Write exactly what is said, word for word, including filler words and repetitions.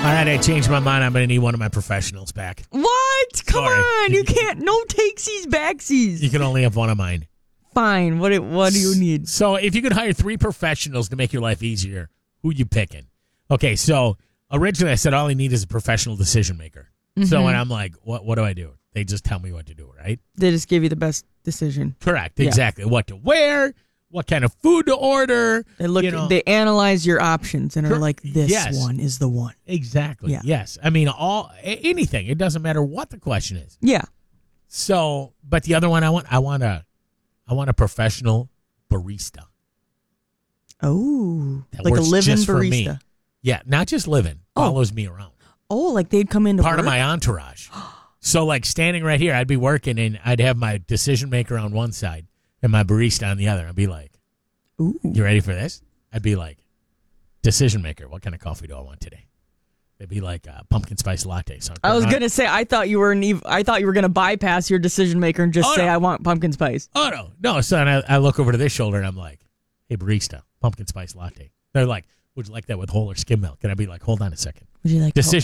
right, I changed my mind. I'm going to need one of my professionals back. What? Come Sorry. on. You can't. No takesies, backsies. You can only have one of mine. Fine. What it- What do you need? So if you could hire three professionals to make your life easier, who you picking? Okay, so originally I said all I need is a professional decision maker. Mm-hmm. So when I'm like, what what do I do? They just tell me what to do, right? They just give you the best decision. Correct, Yeah. exactly. What to wear, what kind of food to order. They look. you know. They analyze your options and are Cor- like, "This yes. one is the one." Exactly. Yeah. Yes. I mean, all a- anything. It doesn't matter what the question is. Yeah. So, but the other one I want, I want a, I want a professional barista. Oh, That like a works living just for me. barista. Yeah, not just living, Oh. follows me around. Oh, like they'd come into Part of work? my entourage. So, like standing right here, I'd be working and I'd have my decision maker on one side and my barista on the other. I'd be like, Ooh. "You ready for this?" I'd be like, "Decision maker, what kind of coffee do I want today?" They'd be like, uh, "Pumpkin spice latte." So I was I'm- gonna say I thought you were an ev- I thought you were gonna bypass your decision maker and just Oh, say no. I want pumpkin spice. Oh, no. No, so then I, I look over to this shoulder and I'm like, "Hey, barista, pumpkin spice latte." They're like, "Would you like that with whole or skim milk?" And I'd be like, "Hold on a second. Would you like Decision